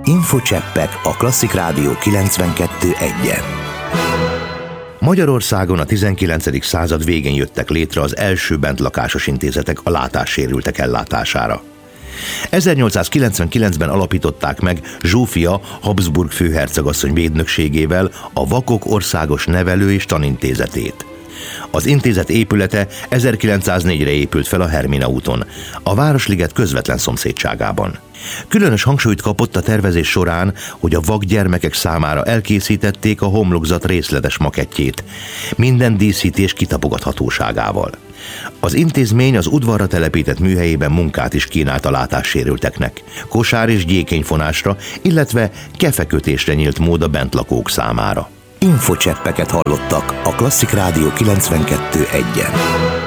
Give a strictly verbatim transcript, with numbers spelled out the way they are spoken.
Infocseppek a Klasszik Rádió kilencvenkettő egyen. Magyarországon a tizenkilencedik század végén jöttek létre az első bentlakásos intézetek a látássérültek ellátására. ezernyolcszázkilencvenkilencben alapították meg Zsófia Habsburg főhercegasszony védnökségével a Vakok Országos Nevelő- és Tanintézetét. Az intézet épülete ezerkilencszáznégyre épült fel a Hermina úton, a Városliget közvetlen szomszédságában. Különös hangsúlyt kapott a tervezés során, hogy a vak gyermekek számára elkészítették a homlokzat részletes makettjét, minden díszítés kitapogathatóságával. Az intézmény az udvarra telepített műhelyében munkát is kínált a látássérülteknek, kosár és gyékényfonásra, illetve kefekötésre nyílt mód a bentlakók számára. Infocseppeket hallottak a Klasszik Rádió kilencvenkettő egyen.